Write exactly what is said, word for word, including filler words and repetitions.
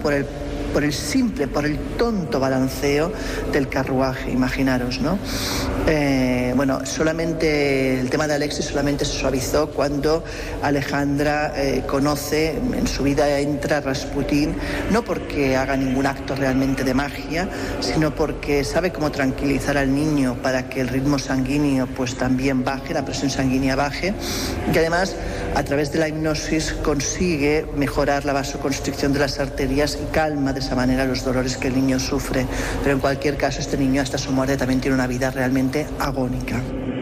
por el por el simple, por el tonto balanceo del carruaje, imaginaros, ¿no? Eh, bueno, solamente el tema de Alexis solamente se suavizó cuando Alejandra eh, conoce, en su vida entra Rasputín, no porque haga ningún acto realmente de magia, sino porque sabe cómo tranquilizar al niño para que el ritmo sanguíneo pues también baje, la presión sanguínea baje, y además a través de la hipnosis consigue mejorar la vasoconstricción de las arterias y calma de esa manera los dolores que el niño sufre. Pero en cualquier caso, este niño hasta su muerte también tiene una vida realmente agónica.